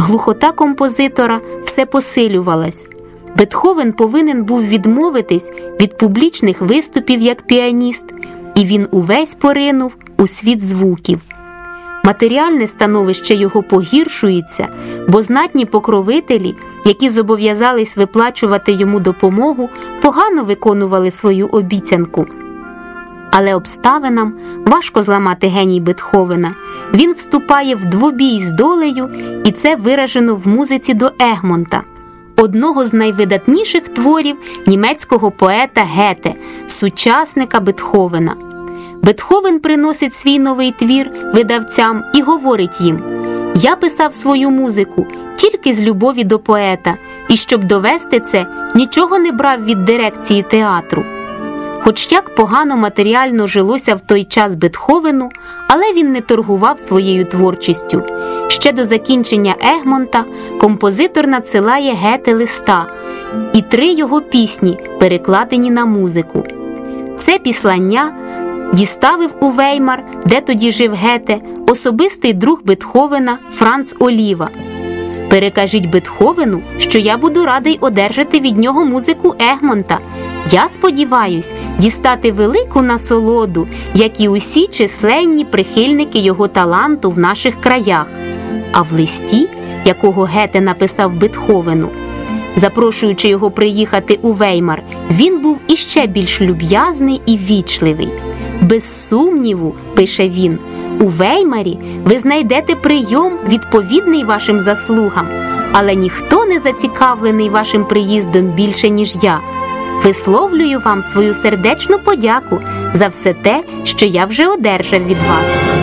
Глухота композитора все посилювалась. Бетховен повинен був відмовитись від публічних виступів як піаніст, і він увесь поринув у світ звуків. Матеріальне становище його погіршується, бо знатні покровителі, які зобов'язались виплачувати йому допомогу, погано виконували свою обіцянку. Але обставинам важко зламати геній Бетховена. Він вступає в двобій з долею, і це виражено в музиці до Егмонта, одного з найвидатніших творів німецького поета Гете, сучасника Бетховена. Бетховен приносить свій новий твір видавцям і говорить їм: «Я писав свою музику тільки з любові до поета, і щоб довести це, нічого не брав від дирекції театру». Хоч як погано матеріально жилося в той час Бетховену, але він не торгував своєю творчістю. Ще до закінчення Егмонта композитор надсилає Гете листа, і 3 його пісні перекладені на музику. Це післання діставив у Веймар, де тоді жив Гете, особистий друг Бетховена Франц Оліва. «Перекажіть Бетховену, що я буду радий одержати від нього музику Егмонта. Я сподіваюсь дістати велику насолоду, як і усі численні прихильники його таланту в наших краях». А в листі, якого Гете написав Бетховену, запрошуючи його приїхати у Веймар, він був іще більш люб'язний і ввічливий. «Без сумніву, – пише він, – у Веймарі ви знайдете прийом, відповідний вашим заслугам, але ніхто не зацікавлений вашим приїздом більше, ніж я. Висловлюю вам свою сердечну подяку за все те, що я вже одержав від вас».